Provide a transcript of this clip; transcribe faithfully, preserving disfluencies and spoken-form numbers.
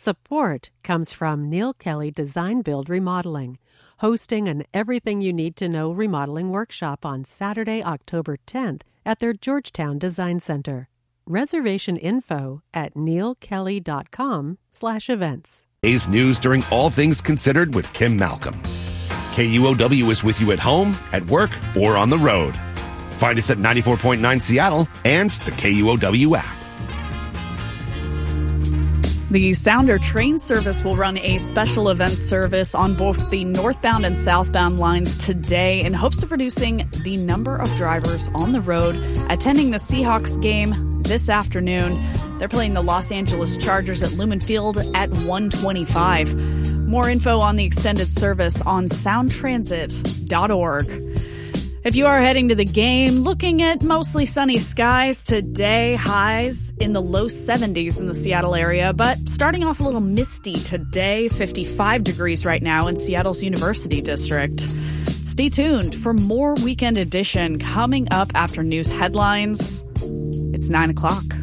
Support comes from Neil Kelly Design Build Remodeling, hosting an Everything You Need to Know remodeling workshop on Saturday, October tenth at their Georgetown Design Center. Reservation info at neilkelly.com slash events. Today's news during All Things Considered with Kim Malcolm. K U O W is with you at home, at work, or on the road. Find us at ninety-four point nine Seattle and the K U O W app. The Sounder train service will run a special event service on both the northbound and southbound lines today in hopes of reducing the number of drivers on the road attending the Seahawks game this afternoon. They're playing the Los Angeles Chargers at Lumen Field at one twenty-five. More info on the extended service on sound transit dot org. If you are heading to the game, looking at mostly sunny skies today, highs in the low seventies in the Seattle area, but starting off a little misty today, fifty-five degrees right now in Seattle's University District. Stay tuned for more Weekend Edition coming up after news headlines. It's nine o'clock.